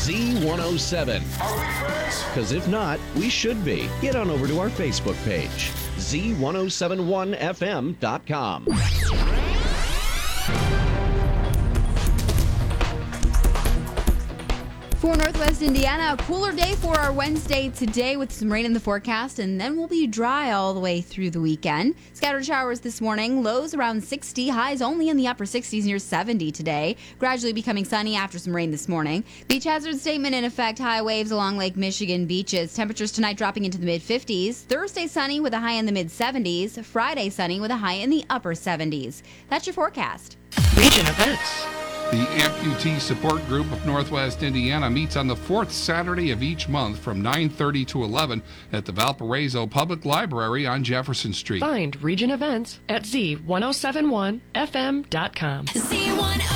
Z107. Because if not, we should be. Get on over to our Facebook page, Z1071FM.com. For Northwest Indiana, a cooler day for our Wednesday today with some rain in the forecast, and then we'll be dry all the way through the weekend. Scattered showers this morning, lows around 60, highs only in the upper 60s near 70 today. Gradually becoming sunny after some rain this morning. Beach hazard statement in effect, high waves along Lake Michigan beaches. Temperatures tonight dropping into the mid-50s. Thursday sunny with a high in the mid-70s. Friday sunny with a high in the upper 70s. That's your forecast. Region events. The Amputee Support Group of Northwest Indiana meets on the fourth Saturday of each month from 9:30 to 11 at the Valparaiso Public Library on Jefferson Street. Find region events at Z1071FM.com. Z1